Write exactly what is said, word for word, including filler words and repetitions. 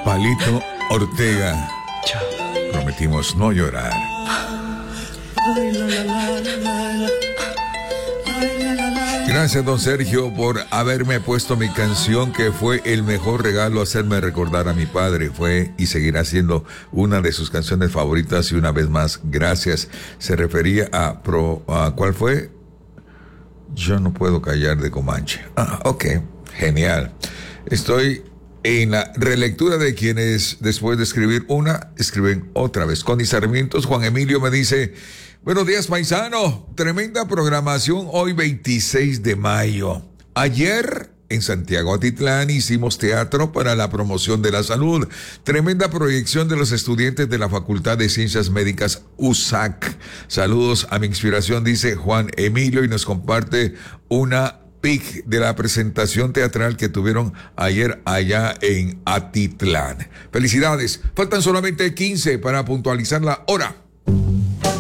Palito Ortega. Prometimos no llorar. Gracias, don Sergio, por haberme puesto mi canción, que fue el mejor regalo, hacerme recordar a mi padre. Fue y seguirá siendo una de sus canciones favoritas, y una vez más, gracias. Se refería a, pro, a ¿cuál fue? Yo no puedo callar, de Comanche. Ah, ok, genial. Estoy en la relectura de quienes, después de escribir una, escriben otra vez. Connie Sarmientos, Juan Emilio me dice: buenos días, paisano. Tremenda programación hoy, veintiséis de mayo. Ayer, en Santiago Atitlán, hicimos teatro para la promoción de la salud. Tremenda proyección de los estudiantes de la Facultad de Ciencias Médicas U S A C. Saludos a mi inspiración, dice Juan Emilio, y nos comparte una pic de la presentación teatral que tuvieron ayer allá en Atitlán. Felicidades. Faltan solamente quince para puntualizar la hora.